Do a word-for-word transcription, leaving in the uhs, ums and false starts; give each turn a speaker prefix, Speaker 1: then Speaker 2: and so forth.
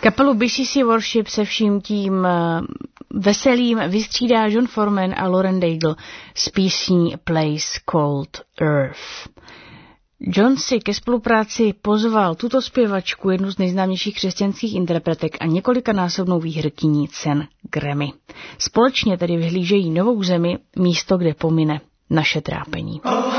Speaker 1: Kapelu B C C Worship se vším tím veselým vystřídá John Foreman a Lauren Daigle z písní Place Called Earth. John si ke spolupráci pozval tuto zpěvačku, jednu z nejznámějších křesťanských interpretek a několikanásobnou výherkyní cen Grammy. Společně tedy vyhlížejí novou zemi, místo, kde pomine naše trápení.